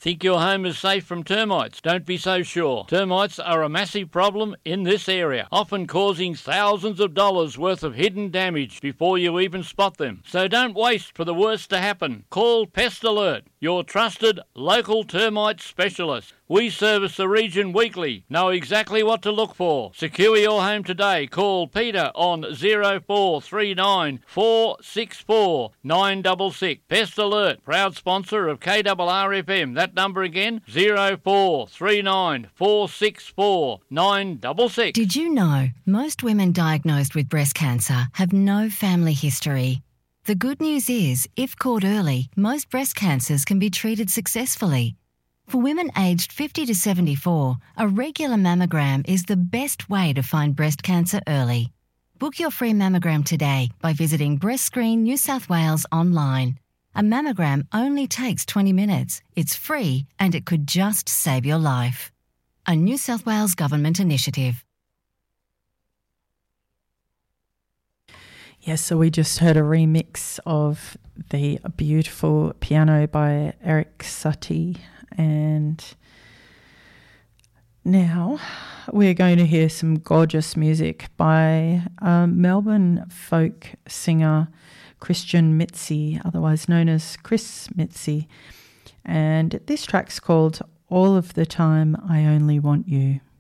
Think your home is safe from termites? Don't be so sure. Termites are a massive problem in this area, often causing thousands of dollars worth of hidden damage before you even spot them. So don't waste for the worst to happen. Call Pest Alert, your trusted local termite specialist. We service the region weekly. Know exactly what to look for. Secure your home today. Call Peter on 0439 464 966. Pest Alert, proud sponsor of KRRFM. That number again, 0439 464 966. Did you know most women diagnosed with breast cancer have no family history? The good news is, if caught early, most breast cancers can be treated successfully. For women aged 50 to 74, a regular mammogram is the best way to find breast cancer early. Book your free mammogram today by visiting Breast Screen New South Wales online. A mammogram only takes 20 minutes. It's free and it could just save your life. A New South Wales Government initiative. Yes, so we just heard a remix of the beautiful piano by Eric Satie, and now we're going to hear some gorgeous music by Melbourne folk singer Christian Mitzi, otherwise known as Chris Mitzi, and this track's called All of the Time I Only Want You.